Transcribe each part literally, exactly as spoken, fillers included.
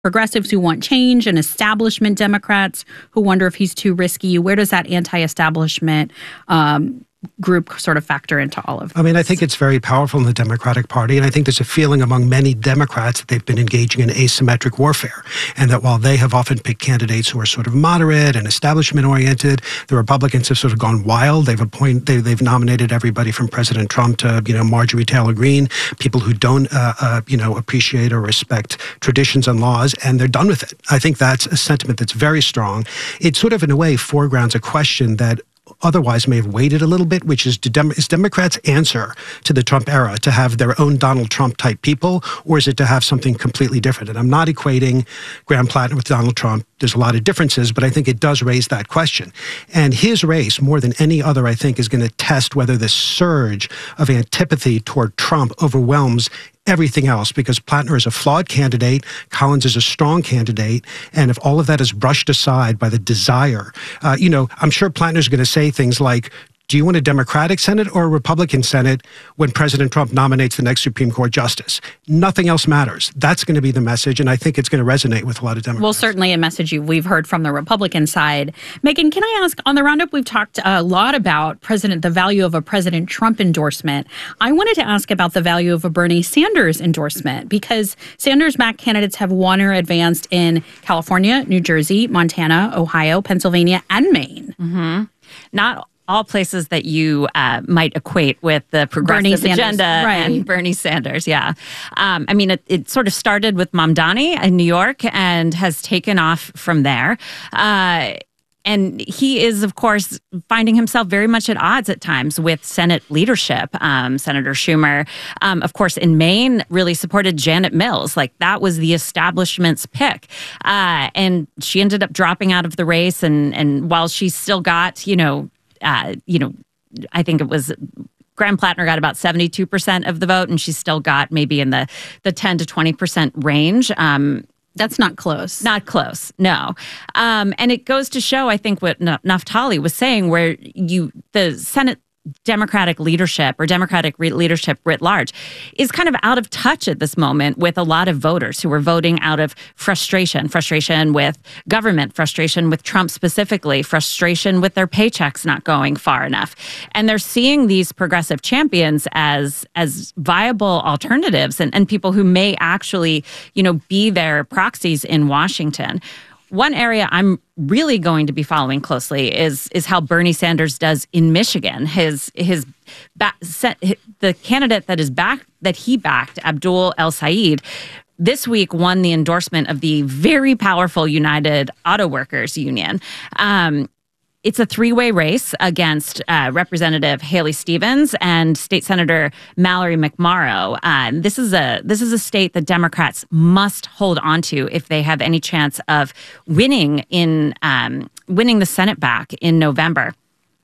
progressives who want change and establishment Democrats who wonder if he's too risky. Where does that anti-establishment um, group sort of factor into all of this? I mean, I think it's very powerful in the Democratic Party, and I think there's a feeling among many Democrats that they've been engaging in asymmetric warfare, and that while they have often picked candidates who are sort of moderate and establishment-oriented, the Republicans have sort of gone wild. They've appointed, they, they've nominated everybody from President Trump to, you know, Marjorie Taylor Greene, people who don't, uh, uh, you know, appreciate or respect traditions and laws, and they're done with it. I think that's a sentiment that's very strong. It sort of, in a way, foregrounds a question that otherwise may have waited a little bit, which is, do Dem- is Democrats' answer to the Trump era to have their own Donald Trump-type people, or is it to have something completely different? And I'm not equating Graham Plattner with Donald Trump. There's a lot of differences, but I think it does raise that question. And his race, more than any other, I think, is going to test whether this surge of antipathy toward Trump overwhelms everything else, because Plattner is a flawed candidate, Collins is a strong candidate, and if all of that is brushed aside by the desire, uh, you know, I'm sure Plattner's going to say things like, do you want a Democratic Senate or a Republican Senate when President Trump nominates the next Supreme Court justice? Nothing else matters. That's going to be the message, and I think it's going to resonate with a lot of Democrats. Well, certainly a message you, we've heard from the Republican side. Megan, can I ask, on the Roundup, we've talked a lot about President, the value of a President Trump endorsement. I wanted to ask about the value of a Bernie Sanders endorsement, because Sanders-backed candidates have won or advanced in California, New Jersey, Montana, Ohio, Pennsylvania, and Maine. Mm-hmm. Not all places that you uh, might equate with the progressive agenda right. and Bernie Sanders, yeah. Um, I mean, it, it sort of started with Mamdani in New York and has taken off from there. Uh, and he is, of course, finding himself very much at odds at times with Senate leadership. Um, Senator Schumer, um, of course, in Maine, really supported Janet Mills. Like, that was the establishment's pick. Uh, and she ended up dropping out of the race. And, and while she still got, you know, Uh, you know, I think it was Graham Plattner got about seventy-two percent of the vote, and she still got maybe in the, the ten to twenty percent range. Um, That's not close. Not close, no. Um, and it goes to show, I think, what Naftali was saying, where you the Senate Democratic leadership or Democratic re- leadership writ large is kind of out of touch at this moment with a lot of voters who are voting out of frustration, frustration with government, frustration with Trump specifically, frustration with their paychecks not going far enough. And they're seeing these progressive champions as as viable alternatives and, and people who may actually, you know, be their proxies in Washington. One area I'm really going to be following closely is is how Bernie Sanders does in Michigan. His his back, the candidate that is back that he backed, Abdul El-Sayed, this week won the endorsement of the very powerful United Auto Workers Union. Um, It's a three-way race against uh, Representative Haley Stevens and State Senator Mallory McMorrow. Uh, this is a this is a state that Democrats must hold on to if they have any chance of winning in um, winning the Senate back in November.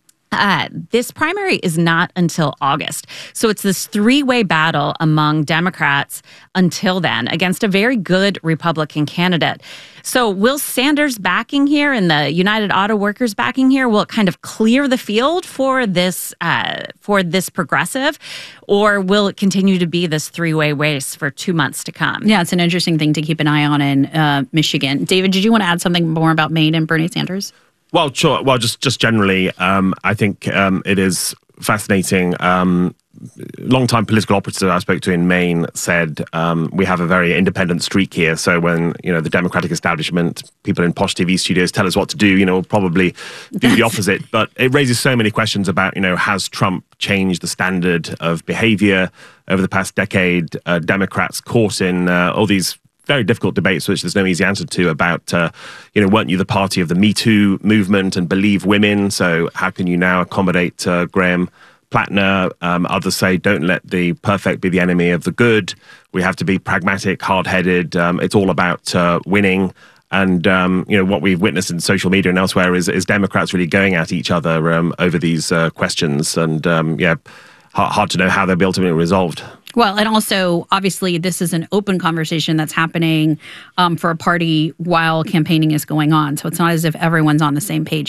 Uh, this primary is not until August. So it's this three-way battle among Democrats until then against a very good Republican candidate. So will Sanders backing here and the United Auto Workers backing here, will it kind of clear the field for this uh, for this progressive, or will it continue to be this three-way race for two months to come? Yeah, it's an interesting thing to keep an eye on in uh, Michigan. David, did you want to add something more about Maine and Bernie Sanders? Well, sure. Well, just just generally, um, I think um, it is fascinating. Um, long-time political operative I spoke to in Maine said um, we have a very independent streak here. So when, you know, the Democratic establishment, people in posh T V studios tell us what to do, you know, we'll probably do the opposite. But it raises so many questions about, you know, has Trump changed the standard of behavior over the past decade? Uh, Democrats caught in uh, all these very difficult debates, which there's no easy answer to, about, uh, you know, weren't you the party of the Me Too movement and believe women? So how can you now accommodate uh, Graham Plattner? Um, others say, don't let the perfect be the enemy of the good. We have to be pragmatic, hard-headed. Um, it's all about uh, winning. And, um, you know, what we've witnessed in social media and elsewhere is, is Democrats really going at each other um, over these uh, questions. And, um, yeah, hard, hard to know how they'll be ultimately resolved. Well, and also, obviously, this is an open conversation that's happening um, for a party while campaigning is going on. So it's not as if everyone's on the same page here.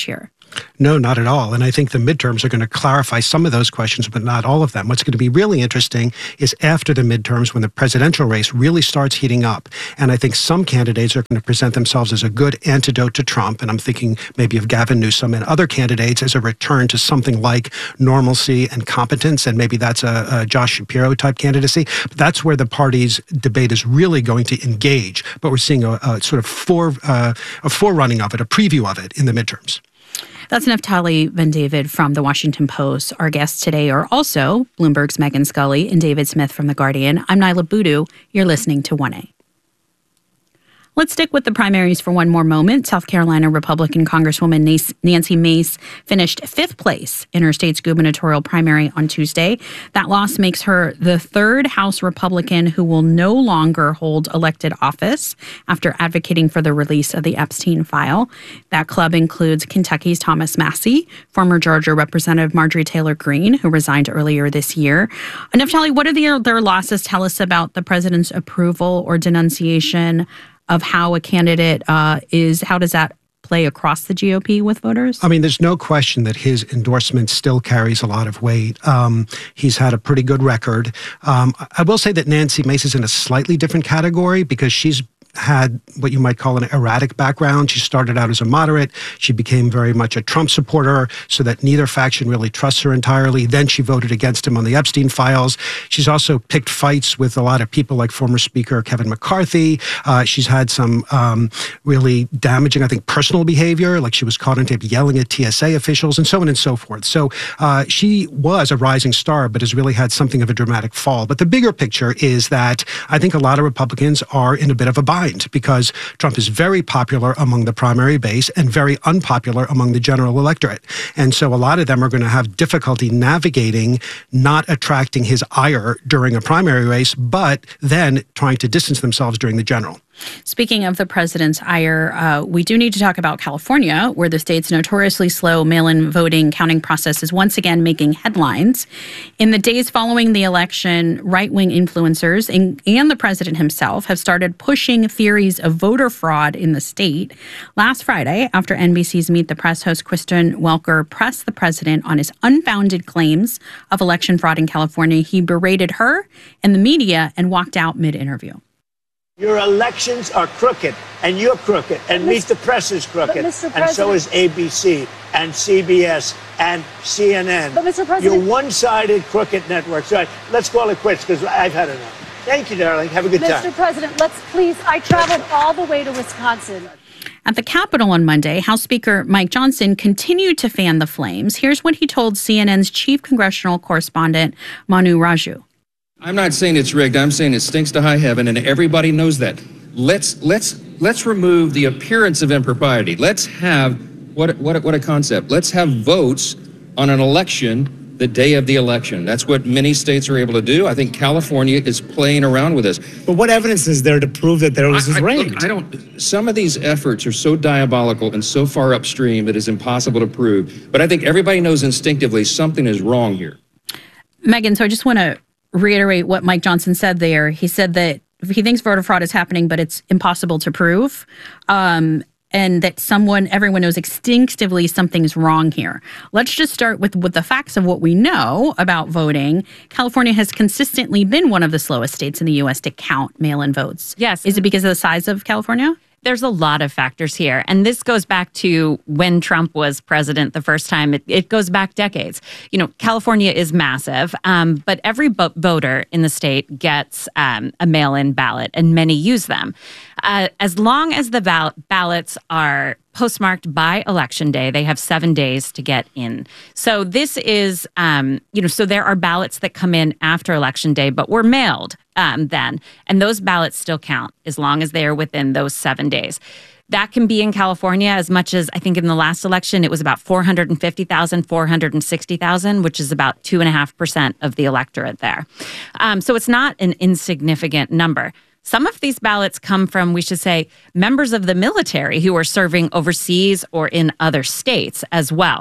No, not at all. And I think the midterms are going to clarify some of those questions, but not all of them. What's going to be really interesting is after the midterms, when the presidential race really starts heating up. And I think some candidates are going to present themselves as a good antidote to Trump. And I'm thinking maybe of Gavin Newsom and other candidates as a return to something like normalcy and competence. And maybe that's a, a Josh Shapiro type candidacy. But that's where the party's debate is really going to engage. But we're seeing a, a sort of fore, uh, a forerunning of it, a preview of it in the midterms. That's Naftali Ben-David from The Washington Post. Our guests today are also Bloomberg's Megan Scully and David Smith from The Guardian. I'm Nyla Boodoo. You're listening to one A. Let's stick with the primaries for one more moment. South Carolina Republican Congresswoman Nancy Mace finished fifth place in her state's gubernatorial primary on Tuesday. That loss makes her the third House Republican who will no longer hold elected office after advocating for the release of the Epstein file. That club includes Kentucky's Thomas Massie, former Georgia Representative Marjorie Taylor Greene, who resigned earlier this year. Naftali, what do their, their losses tell us about the president's approval or denunciation of how a candidate uh, is, how does that play across the G O P with voters? I mean, there's no question that his endorsement still carries a lot of weight. Um, he's had a pretty good record. Um, I will say that Nancy Mace is in a slightly different category because she's had what you might call an erratic background. She started out as a moderate. She became very much a Trump supporter so that neither faction really trusts her entirely. Then she voted against him on the Epstein files. She's also picked fights with a lot of people like former Speaker Kevin McCarthy. Uh, she's had some um, really damaging, I think, personal behavior, like she was caught on tape yelling at T S A officials and so on and so forth. So uh, she was a rising star, but has really had something of a dramatic fall. But the bigger picture is that I think a lot of Republicans are in a bit of a bind, because Trump is very popular among the primary base and very unpopular among the general electorate. And so a lot of them are going to have difficulty navigating not attracting his ire during a primary race, but then trying to distance themselves during the general. Speaking of the president's ire, uh, we do need to talk about California, where the state's notoriously slow mail-in voting counting process is once again making headlines. In the days following the election, right-wing influencers and, and the president himself have started pushing theories of voter fraud in the state. Last Friday, after N B C's Meet the Press host Kristen Welker pressed the president on his unfounded claims of election fraud in California, he berated her and the media and walked out mid-interview. Your elections are crooked, and you're crooked, and Meet the Press is crooked, and so is A B C, and C B S, and C N N. But Mister President, you're one-sided crooked networks. All right, let's call it quits, because I've had enough. Thank you, darling. Have a good Mister time. Mister President, let's please, I traveled all the way to Wisconsin. At the Capitol on Monday, House Speaker Mike Johnson continued to fan the flames. Here's what he told C N N's chief congressional correspondent, Manu Raju. I'm not saying it's rigged. I'm saying it stinks to high heaven, and everybody knows that. Let's let's let's remove the appearance of impropriety. Let's have what what what a concept. Let's have votes on an election the day of the election. That's what many states are able to do. I think California is playing around with this. But what evidence is there to prove that there was I, I, rigged? look, I don't. Some of these efforts are so diabolical and so far upstream that it's impossible to prove. But I think everybody knows instinctively something is wrong here. Megan, so I just want to reiterate what Mike Johnson said there. He said that he thinks voter fraud is happening, but it's impossible to prove. Um, and that someone, everyone knows instinctively something's wrong here. Let's just start with, with the facts of what we know about voting. California has consistently been one of the slowest states in the U S to count mail-in votes. Yes. Is it because of the size of California? There's a lot of factors here. And this goes back to when Trump was president the first time. It, it goes back decades. You know, California is massive, um, but every bo- voter in the state gets um, a mail-in ballot, and many use them. Uh, as long as the ball- ballots are postmarked by Election Day, they have seven days to get in. So this is, um, you know, so there are ballots that come in after Election Day, but were mailed um, then. And those ballots still count as long as they are within those seven days. That can be in California as much as, I think in the last election, it was about four hundred fifty thousand, four hundred sixty thousand, which is about two point five percent of the electorate there. Um, so it's not an insignificant number. Some of these ballots come from, we should say, members of the military who are serving overseas or in other states as well.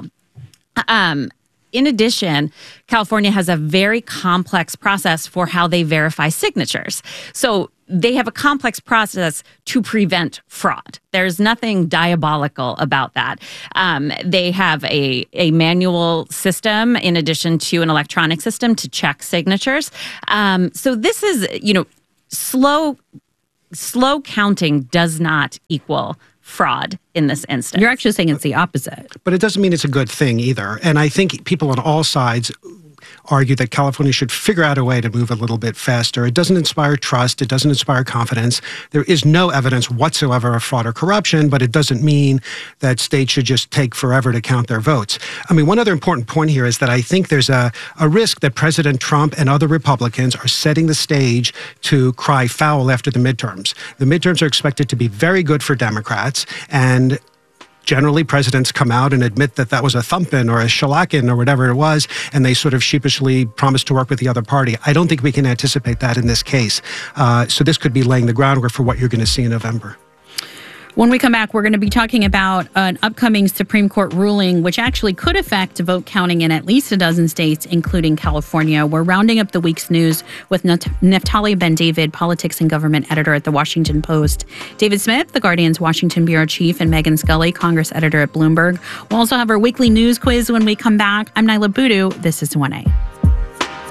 Um, in addition, California has a very complex process for how they verify signatures. So they have a complex process to prevent fraud. There's nothing diabolical about that. Um, they have a, a manual system in addition to an electronic system to check signatures. Um, so this is, you know, slow, slow counting does not equal fraud in this instance. You're actually saying it's the opposite. But it doesn't mean it's a good thing either. And I think people on all sides argue that California should figure out a way to move a little bit faster. It doesn't inspire trust. It doesn't inspire confidence. There is no evidence whatsoever of fraud or corruption, but it doesn't mean that states should just take forever to count their votes. I mean, one other important point here is that I think there's a, a risk that President Trump and other Republicans are setting the stage to cry foul after the midterms. The midterms are expected to be very good for Democrats, and generally, presidents come out and admit that that was a thumping or a shellacking or whatever it was, and they sort of sheepishly promise to work with the other party. I don't think we can anticipate that in this case. Uh, so this could be laying the groundwork for what you're going to see in November. When we come back, we're going to be talking about an upcoming Supreme Court ruling, which actually could affect vote counting in at least a dozen states, including California. We're rounding up the week's news with Naftali Ben-David, politics and government editor at The Washington Post, David Smith, The Guardian's Washington bureau chief, and Megan Scully, Congress editor at Bloomberg. We'll also have our weekly news quiz when we come back. I'm Nyla Boodoo. This is one A.